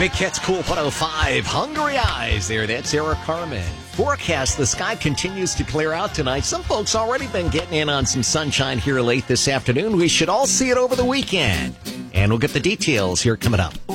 Big Cats Cool 105. Hungry Eyes there. That's Eric Carmen. Forecast, the sky continues to clear out tonight. Some folks already been getting in on some sunshine here late this afternoon. We should all see it over the weekend. And we'll get the details here coming up.